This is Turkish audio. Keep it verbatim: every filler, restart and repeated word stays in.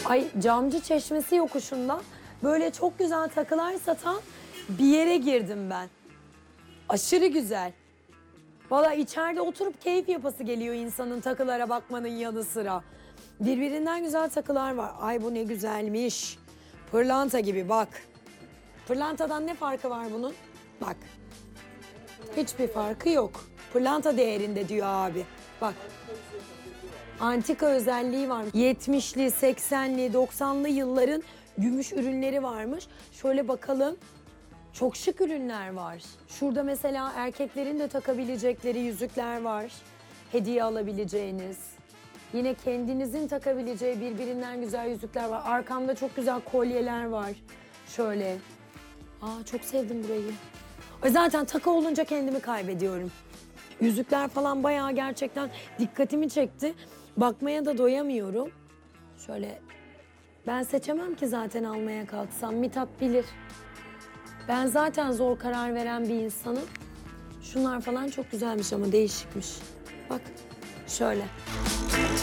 Ay, Camcı Çeşmesi yokuşunda böyle çok güzel takılar satan bir yere girdim ben. Aşırı güzel. Valla içeride oturup keyif yapası geliyor insanın takılara bakmanın yanı sıra. Birbirinden güzel takılar var. Ay bu ne güzelmiş. Pırlanta gibi bak. Pırlantadan ne farkı var bunun? Bak. Hiçbir farkı yok. Pırlanta değerinde diyor abi. Bak. Antika özelliği var. yetmişli, seksenli, doksanlı yılların gümüş ürünleri varmış. Şöyle bakalım. Çok şık ürünler var. Şurada mesela erkeklerin de takabilecekleri yüzükler var. Hediye alabileceğiniz. Yine kendinizin takabileceği birbirinden güzel yüzükler var. Arkamda çok güzel kolyeler var. Şöyle. Aa, çok sevdim burayı. Ay, zaten takı olunca kendimi kaybediyorum. Yüzükler falan bayağı gerçekten dikkatimi çekti. Bakmaya da doyamıyorum. Şöyle, ben seçemem ki zaten almaya kalksam. Mithat bilir. Ben zaten zor karar veren bir insanım. Şunlar falan çok güzelmiş ama değişikmiş. Bak, şöyle.